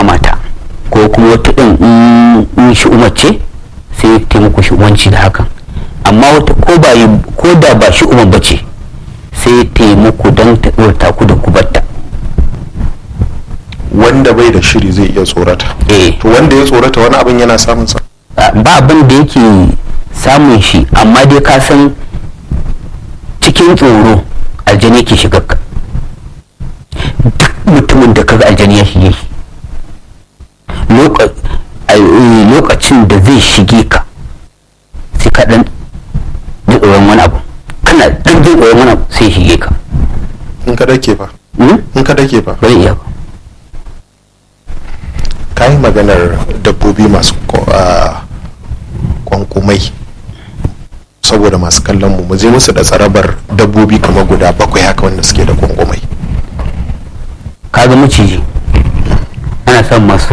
kama ta, ko kuma wata ɗin in shi umarce sai ta muku shi umarci da hakan, amma wata ko da ba shi umar bace sai ta muku don ta ɗorta ku da kubarta. wanda bai da shiri zai iya tsorata. To wanda ya tsorata wani abin yana samun sa? Ba abin da yake samun shi, amma dai ka san cikin tsoro aljani ke shiga ka. Duk mutumin da kaga aljani ya shige shi lokacin da zai shige ka sai ka dan ji tsoron wani abu, kana dan jin tsoron wani abu sai shige ka. In ka dake fa? In ka dake fa? Bai iya ba. Ka yi maganar dabbobi masu kwankumai, saboda masu kallon mu je musu da tsarabar dabbobi kamar guda 7 haka wanda suke da kwankumai. Kaga maciji ana son masu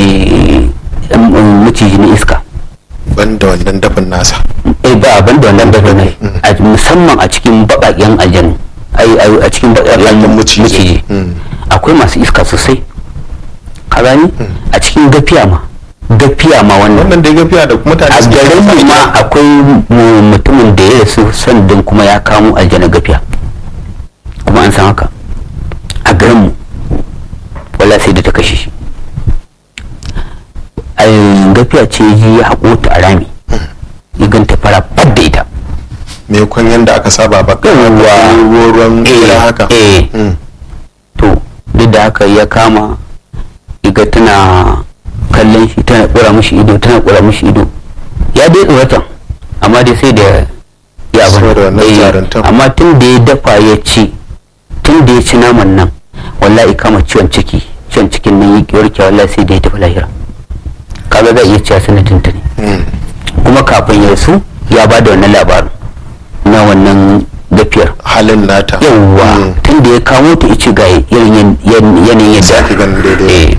maciji na iska, banda wannan dafin nasa. Ba banda wannan dafin ne, musamman a cikin baƙaƙen aljanu, a cikin baƙaƙen maciji akwai masu iska sosai. Ka gani a cikin gafiya ma wannan dai gafiya da mutane a garin ma akwai mutumin da ya rasu sandan kuma ya kamo aljanna gafiya, kuma an san haka a garin mu, wala sai da ta kashe shi. Gafiya ce ya haƙo ta a rami, ya ganta fara fadda ita me kwan yanda aka saba ba ruwan haka. To duk da haka ya kama, iga tana kallon shi, tana kura mishi ido, ya dai tsoratan amma dai sai da ya bane. Amma tun da ya dafa ya ci, tun da ya ci naman nan wallahi kama ciwon cikin nan ya warke, wallahi sai da ya tafi lahira. Kaga zai iya cewa sanadin ta ne. Kuma kafin ya rasu ya ba da wannan labarin na wannan gafiyar halin nata. Yawwa tun da ya kamo ta ice ga irin yanayin yadda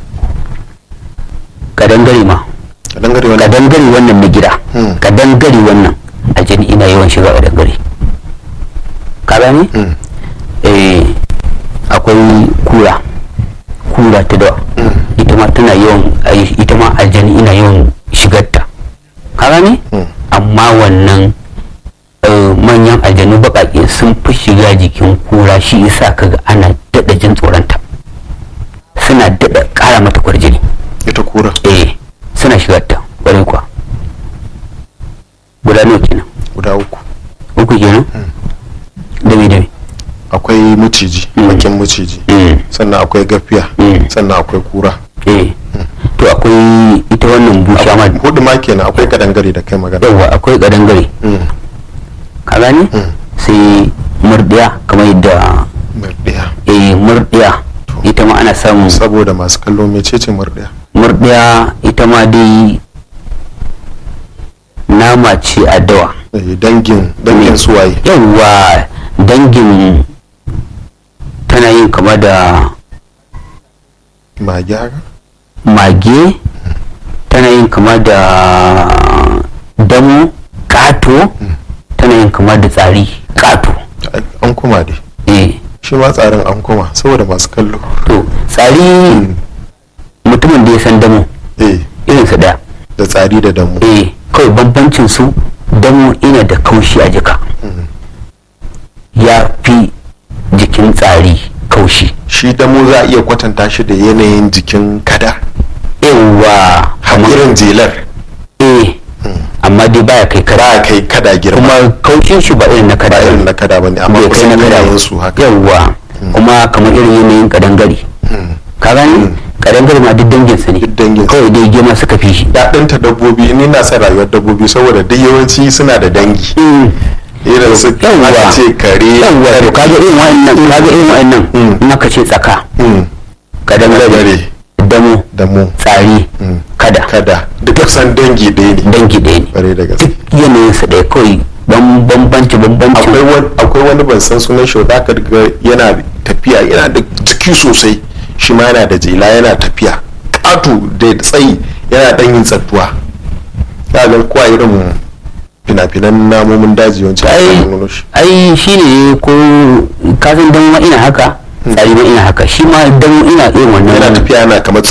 kadangare ma kadangare wannan na gida, kadangare wannan aljani ina yawan shiga kadangare. Ka gane? Akwai kura ta dawa, ita ma tana yawan, ita ma aljani ina yawan shigarta. Ka gane? Amma wannan manyan aljanu baƙaƙe sun fi shiga jikin kura, shi isa kaga ana daɗa jin tsoronta, suna daɗa ƙara mata kwarjini. Ita kura? Suna shigarta ƙwarai kuwa. Guda nawa kenan? Guda 3. 3 kenan? Dame akwai maciji, bakin maciji, sannan akwai gafiya, sannan akwai kura. To akwai ita wannan busha ma 4 ma kenan. Akwai kadangare da kai magana. Yawa akwai kadangare. Ka gani? Sai murdiya, kamar yadda murdiya ita ma ana samun. Saboda masu kallo mecece murdiya ita ma dai nama ce a dawa. Dangin suwaye. Yawa dangin tana yin kama da mage haka? Mage tana yin kama da damo kato, tana yin kama da tsari kato. An kuma dai. Shi ma tsarin an kuma saboda masu kallo. To tsari mutumin da ya san damo irinsa daya da tsari da damo. Kawai bambancin su, damo ina da kaushi a jika, ya fi jikin tsari kaushi. Shi damo za a iya kwatanta shi da yanayin jikin kada. Yawwa irin jelar. amma dai baya kai kada girma, kuma kaushin shi ba irin na kada bane, amma kusan yanayin su haka. Yawwa kuma kamar irin yanayin kadangare. Ka gani? Kadangare ma duk dangin su ne, kawai dai girma suka fi shi. Daɗin ta dabbobi, ni na son rayuwar dabbobi saboda duk yawanci suna da dangi. Irin su aka ce kare. Yawwa to kaga irin wa'annan in aka ce tsaka, kadangare, damo, tsari, kada duk kusan dangi ɗaya ne. Duk yanayin su ɗaya, kawai bambanci. Akwai wani ban san sunan shi, za ka ga yana tafiya, yana da jiki sosai, shi ma yana da jela, yana tafiya ƙato da tsayi, yana ɗan yin tsattuwa. Ya ga kuwa irin fina-finan namomin daji wancan. Ai shi ne ko kasan dan ina haka, tsari ma ina haka, shi ma dan ina irin wannan. Yana tafiya yana kamar